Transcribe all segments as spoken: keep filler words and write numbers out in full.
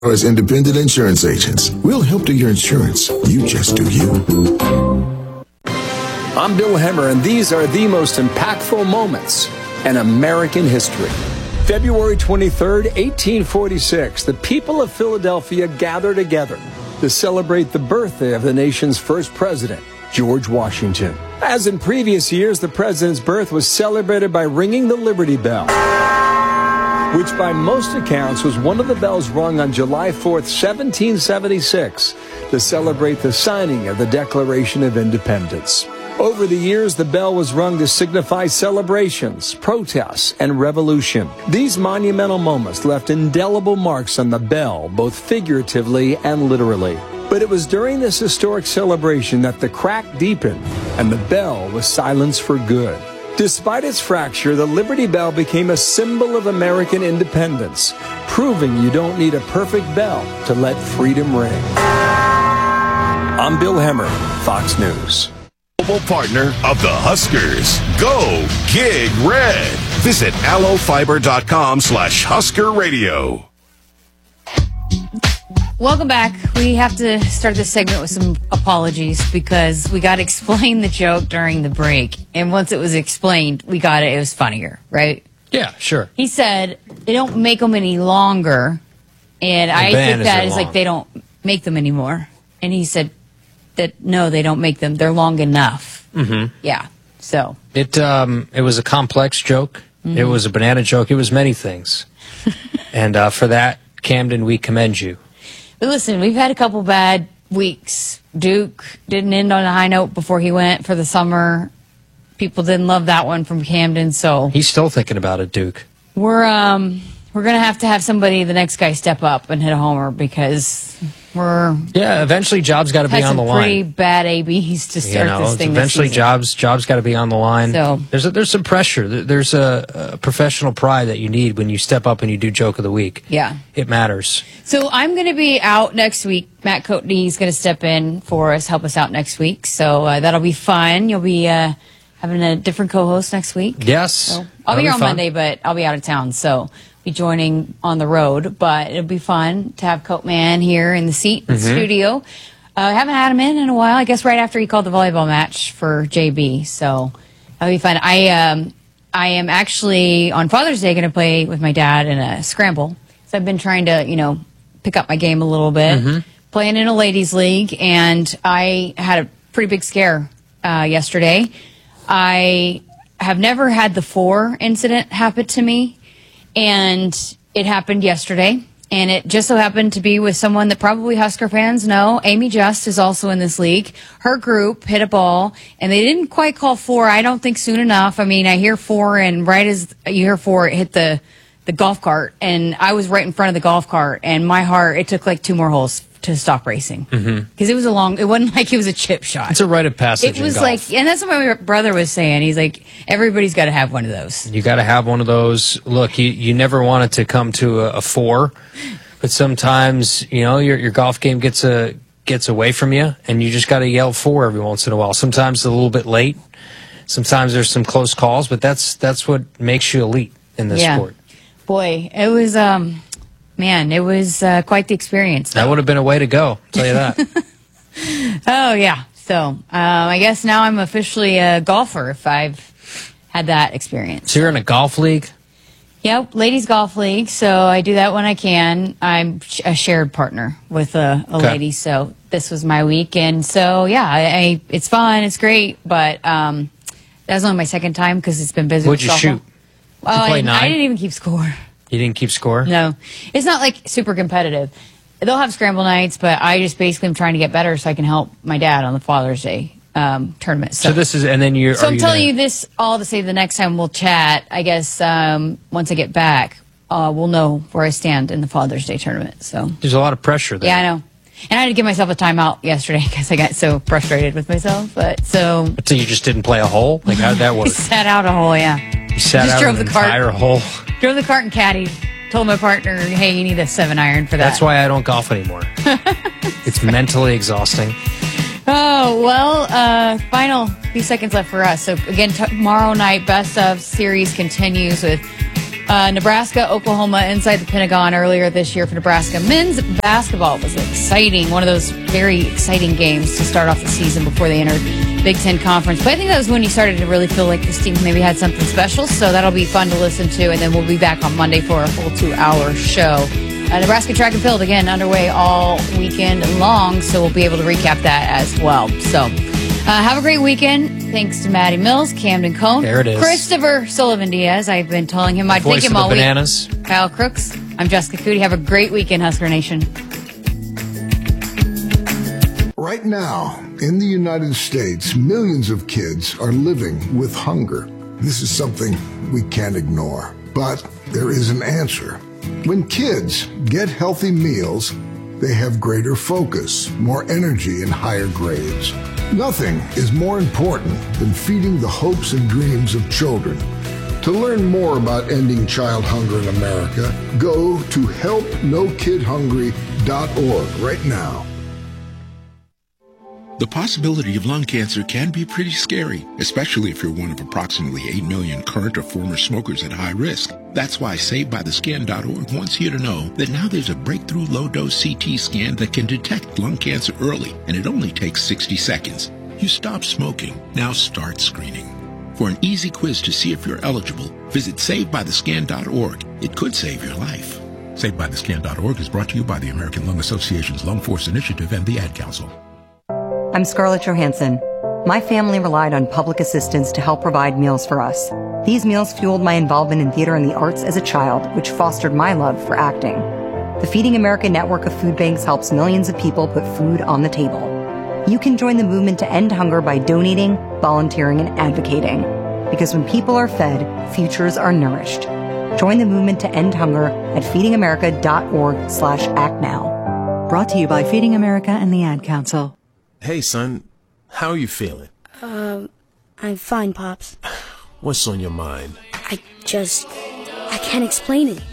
As independent insurance agents, we'll help do your insurance. You just do you. I'm Bill Hemmer, and these are the most impactful moments in American history. February twenty-third, eighteen forty-six, the people of Philadelphia gather together to celebrate the birthday of the nation's first president, George Washington. As in previous years, the president's birth was celebrated by ringing the Liberty Bell, which by most accounts was one of the bells rung on July fourth, seventeen seventy-six, to celebrate the signing of the Declaration of Independence. Over the years, the bell was rung to signify celebrations, protests, and revolution. These monumental moments left indelible marks on the bell, both figuratively and literally. But it was during this historic celebration that the crack deepened and the bell was silenced for good. Despite its fracture, the Liberty Bell became a symbol of American independence, proving you don't need a perfect bell to let freedom ring. I'm Bill Hemmer, Fox News. Global partner of the Huskers. Go Gig Red. Visit allofiber.com slash Husker Radio. Welcome back. We have to start this segment with some apologies because we got to explain the joke during the break. And once it was explained, we got it. It was funnier, right? Yeah, sure. He said they don't make them any longer. And The I ban took that isn't as like long. they don't make them anymore. And he said that no, they don't make them. They're long enough. Mm-hmm. Yeah. So It um it was a complex joke. Mhm. It was a banana joke. It was many things. And uh, for that, Camden, we commend you. But listen, we've had a couple bad weeks. Duke didn't end on a high note before he went for the summer. People didn't love that one from Camden, so He's still thinking about it, Duke. we're um we're gonna have to have somebody, the next guy, step up and hit a homer because we're Yeah, eventually Job's got to be had on some the pretty line. bad A Bs to You start know, this thing. eventually this season. Jobs Jobs got to be on the line. So- there's a, there's some pressure. There- There's a, a professional pride that you need when you step up and you do joke of the week. Yeah. It matters. So I'm going to be out next week. Matt Coatney is going to step in for us, help us out next week. So uh, that'll be fun. You'll be uh, having a different co-host next week. Yes. So I'll That'll be here be on fun. Monday, but I'll be out of town. So be joining on the road. But it'll be fun to have Coatman here in the seat in the Mhm. studio. I uh, haven't had him in in a while. I guess right after he called the volleyball match for J B. So that'll be fun. I um I am actually on Father's Day going to play with my dad in a scramble. So I've been trying to, you know, pick up my game a little bit. Mhm. Playing in a ladies' league, and I had a pretty big scare uh, yesterday. I have never had the four incident happen to me, and it happened yesterday. And it just so happened to be with someone that probably Husker fans know. Amy Just is also in this league. Her group hit a ball, and they didn't quite call four, I don't think, soon enough. I mean, I hear four, and right as you hear four, it hit the, the golf cart. And I was right in front of the golf cart, and my heart, it took like two more holes to stop racing. Mhm. Because it was a long, it wasn't like it was a chip shot. It's a rite of passage It was in golf. like, and that's what my brother was saying. He's like, everybody's got to have one of those. You got to have one of those. Look, you, you never want it to come to a, a four, but sometimes, you know, your your golf game gets a gets away from you, and you just got to yell four every once in a while. Sometimes it's a little bit late. Sometimes there's some close calls, but that's that's what makes you elite in this Yeah. sport. Boy, it was, um, man, it was uh, quite the experience. That would have been a way to go. I'll tell you that. Oh, yeah. So um, I guess now I'm officially a golfer if I've had that experience. So you're in a golf league? Yep, ladies golf league. So I do that when I can. I'm sh- a shared partner with a, a Okay. lady. So this was my week, and so yeah, I, I it's fun, it's great, but um, that was only my second time because it's been busy. What'd with you softball. shoot? Oh, Did you play I, nine? I didn't even keep score. You didn't keep score? No, it's not like super competitive. They'll have scramble nights, but I just basically am trying to get better so I can help my dad on the Father's Day um, tournament. So this is, and then you're. So are I'm you telling gonna- you this all to say the next time we'll chat, I guess um, once I get back, uh, we'll know where I stand in the Father's Day tournament. So There's a lot of pressure there. yeah, I know. And I had to give myself a timeout yesterday because I got so frustrated with myself. But so So you just didn't play a hole? Like, how'd that I work? sat out a hole, yeah. You sat Just out drove an the cart. entire hole. Drove the cart and caddy. Told my partner, hey, you need a seven iron for that. That's why I don't golf anymore. It's mentally exhausting. Oh, well, uh, final few seconds left for us. So, again, tomorrow night, Best of series continues with Uh, Nebraska, Oklahoma inside the Pentagon earlier this year for Nebraska. Men's basketball was exciting. One of those very exciting games to start off the season before they entered Big Ten Conference. But I think that was when you started to really feel like this team maybe had something special. So that'll be fun to listen to. And then we'll be back on Monday for a full two-hour show. Uh, Nebraska track and field, again, underway all weekend long. So we'll be able to recap that as well. So uh, have a great weekend. Thanks to Maddie Mills, Camden Cone, there it is. Christopher Sullivan-Diaz. I've been telling him I'd take him all bananas. week. Kyle Crooks. I'm Jessica Cootie. Have a great weekend, Husker Nation. Right now, in the United States, millions of kids are living with hunger. This is something we can't ignore. But there is an answer. When kids get healthy meals, they have greater focus, more energy, and higher grades. Nothing is more important than feeding the hopes and dreams of children. To learn more about ending child hunger in America, go to help no kid hungry dot org right now. The possibility of lung cancer can be pretty scary, especially if you're one of approximately eight million current or former smokers at high risk. That's why Saved By The Scan dot org wants you to know that now there's a breakthrough low-dose C T scan that can detect lung cancer early, and it only takes sixty seconds. You stop smoking, now start screening. For an easy quiz to see if you're eligible, visit Saved By The Scan dot org. It could save your life. Saved By The Scan dot org is brought to you by the American Lung Association's Lung Force Initiative and the Ad Council. I'm Scarlett Johansson. My family relied on public assistance to help provide meals for us. These meals fueled my involvement in theater and the arts as a child, which fostered my love for acting. The Feeding America network of food banks helps millions of people put food on the table. You can join the movement to end hunger by donating, volunteering, and advocating. Because when people are fed, futures are nourished. Join the movement to end hunger at feeding america dot org slash act now. Brought to you by Feeding America and the Ad Council. Hey, son, how are you feeling? Um, uh, I'm fine, Pops. What's on your mind? I just... I can't explain it.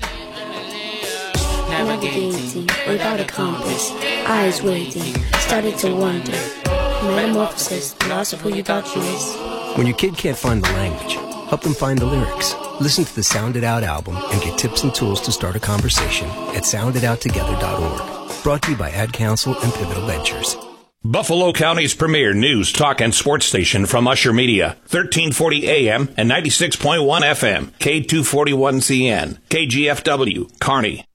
Navigating without a compass, eyes waiting, started to wonder. Metamorphosis, the loss of who you thought you was. When your kid can't find the language, help them find the lyrics. Listen to the Sound It Out album and get tips and tools to start a conversation at sound it out together dot org. Brought to you by Ad Council and Pivotal Ventures. Buffalo County's premier news, talk, and sports station from Usher Media. thirteen forty A M and ninety-six point one F M. K two forty-one C N. K G F W, Kearney.